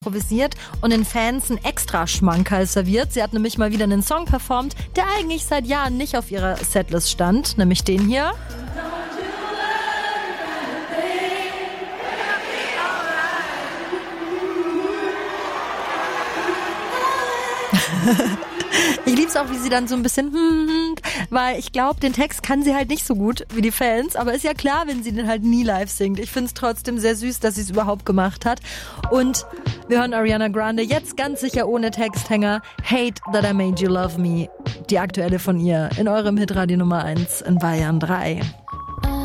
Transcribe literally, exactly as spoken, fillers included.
improvisiert und den Fans einen extra Schmankerl serviert. Sie hat nämlich mal wieder einen Song performt, der eigentlich seit Jahren nicht auf ihrer Setlist stand, nämlich den hier. Ich lieb's auch, wie sie dann so ein bisschen, hm, weil ich glaube, den Text kann sie halt nicht so gut wie die Fans, aber ist ja klar, wenn sie den halt nie live singt. Ich find's trotzdem sehr süß, dass sie es überhaupt gemacht hat. Und wir hören Ariana Grande jetzt ganz sicher ohne Texthänger. Hate That I Made You Love Me, die aktuelle von ihr in eurem Hitradio Nummer eins in Bayern drei.